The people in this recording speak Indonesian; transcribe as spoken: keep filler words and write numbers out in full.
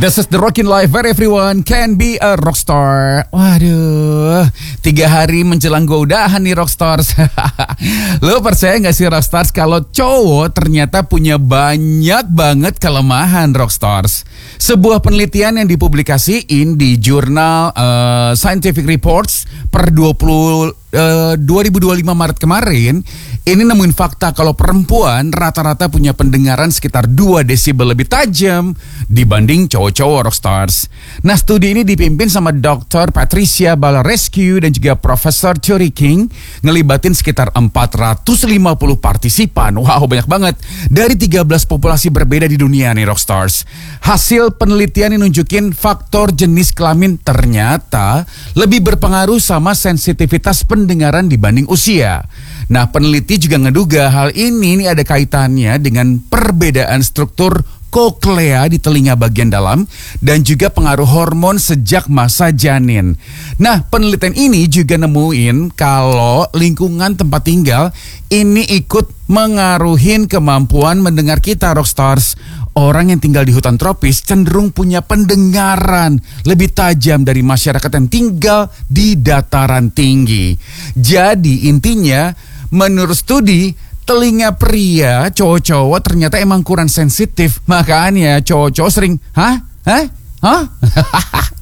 This is the rockin' life where everyone can be a rockstar. Waduh, tiga hari menjelang gue udahan nih rockstars. Lo percaya gak sih rockstars kalau cowok ternyata punya banyak banget kelemahan rockstars? Sebuah penelitian yang dipublikasiin di jurnal uh, Scientific Reports per dua puluh Uh, dua ribu dua puluh lima Maret kemarin, ini nemuin fakta kalau perempuan rata-rata punya pendengaran sekitar dua desibel lebih tajam dibanding cowok-cowok rockstars. Nah, studi ini dipimpin sama dokter Patricia Balarescu dan juga Profesor Terry King, ngelibatin sekitar empat ratus lima puluh partisipan. Wow, banyak banget. Dari tiga belas populasi berbeda di dunia nih rockstars. Hasil penelitian ini nunjukin faktor jenis kelamin ternyata lebih berpengaruh sama sensitivitas pendengaran pendengaran dibanding usia. Nah, peneliti juga ngeduga hal ini nih ada kaitannya dengan perbedaan struktur koklea di telinga bagian dalam dan juga pengaruh hormon sejak masa janin. Nah, penelitian ini juga nemuin kalau lingkungan tempat tinggal ini ikut mengaruhin kemampuan mendengar kita rockstars. Orang yang tinggal di hutan tropis cenderung punya pendengaran lebih tajam dari masyarakat yang tinggal di dataran tinggi. Jadi intinya, menurut studi, telinga pria cowok-cowok ternyata emang kurang sensitif. Makanya cowok-cowok sering, hah? Hah? Hah?